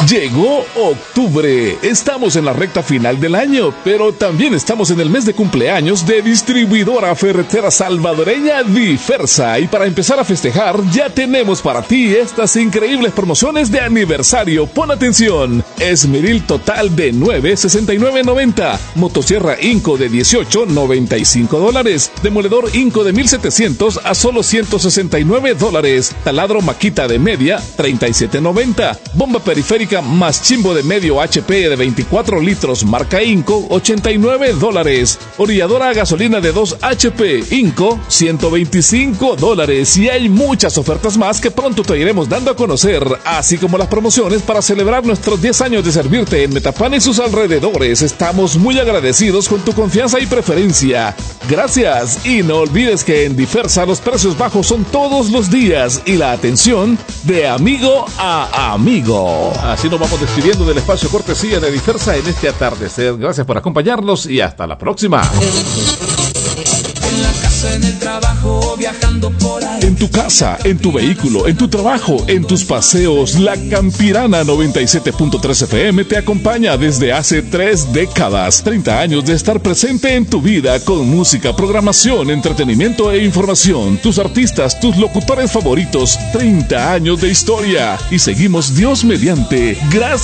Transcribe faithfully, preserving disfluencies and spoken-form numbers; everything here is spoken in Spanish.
Llegó octubre, estamos en la recta final del año, pero también estamos en el mes de cumpleaños de Distribuidora Ferretera Salvadoreña Diversa, y para empezar a festejar ya tenemos para ti estas increíbles promociones de aniversario. Pon atención: esmeril total de nueve sesenta y nueve noventa, motosierra Inco de dieciocho noventa y cinco dólares, demoledor Inco de mil setecientos a solo ciento sesenta y nueve dólares, taladro Makita de media treinta y siete noventa, bomba periférica más chimbo de medio H P de veinticuatro litros marca Inco ochenta y nueve dólares, orilladora a gasolina de dos H P Inco ciento veinticinco dólares, y hay muchas ofertas más que pronto te iremos dando a conocer, así como las promociones para celebrar nuestros diez años de servirte en Metapan y sus alrededores. Estamos muy agradecidos con tu confianza y preferencia. Gracias, y no olvides que en Diversa los precios bajos son todos los días y la atención de amigo a amigo. Así nos vamos despidiendo del espacio cortesía de Diversa en este atardecer. Gracias por acompañarnos y hasta la próxima. En la casa, en el trabajo, viajando por ahí. En tu casa, en tu vehículo, en tu trabajo, en tus paseos, la Campirana noventa y siete punto tres F M te acompaña desde hace tres décadas. treinta años de estar presente en tu vida con música, programación, entretenimiento e información. Tus artistas, tus locutores favoritos. treinta años de historia. Y seguimos Dios mediante. Gracias.